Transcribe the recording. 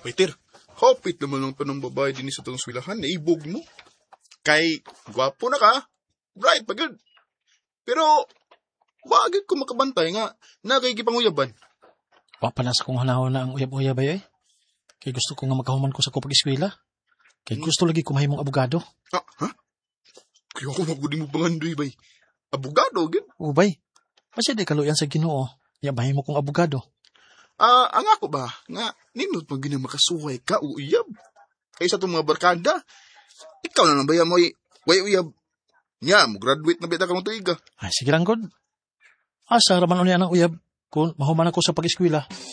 Waiter, hopit naman lang to ng babae din sa itong swilahan. Naibog mo. Kay, gwapo na ka. Bright pa good. Pero, bakit ko makabantay nga nakaikipanguyaban? Papalas kong hanaw na ang uyab-uyab ay. Kay gusto ko nga makahuman ko sa kupag-eskwela. Kay gusto lagi ko mahimong abogado. Ha? Kaya ako magudi mo pangandoy, bay. Abogado, gin? O bay, masya di kaluyan sa Ginoo. Ya mahimo kong abogado. Ang ako ba, nga, ninot pag ginang makasuway ka, uyab. Kaysa itong mga barkada, ikaw na nabaya mo, way uyab. Nya, mo graduate na bita ka mong tuiga. Ay, sige lang, God. Asa raman ulit ang uyab kung mahuman ako sa pag-eskwela.